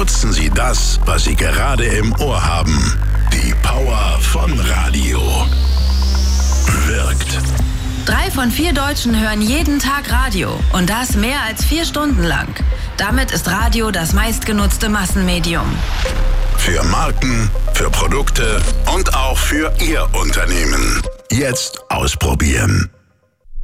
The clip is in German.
Nutzen Sie das, was Sie gerade im Ohr haben. Die Power von Radio wirkt. 3 von 4 Deutschen hören jeden Tag Radio und das mehr als 4 Stunden lang. Damit ist Radio das meistgenutzte Massenmedium. Für Marken, für Produkte und auch für Ihr Unternehmen. Jetzt ausprobieren.